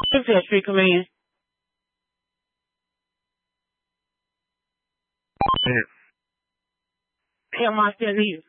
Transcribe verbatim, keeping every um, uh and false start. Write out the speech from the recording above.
Field Street, come in. Yeah. Hell, I still here.